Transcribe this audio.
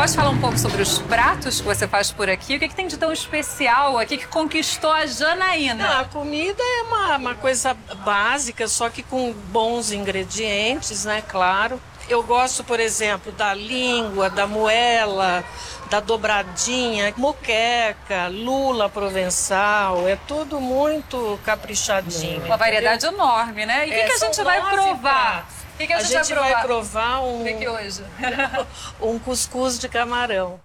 Pode falar um pouco sobre os pratos que você faz por aqui? O que tem de tão especial aqui que conquistou a Janaína? A comida é uma coisa básica, só que com bons ingredientes, né? Claro. Eu gosto, por exemplo, da língua, da moela, da dobradinha, moqueca, lula provençal. É tudo muito caprichadinho. Uma variedade enorme, né? E o que a gente vai provar? O que a gente vai provar O que hoje? um cuscuz de camarão.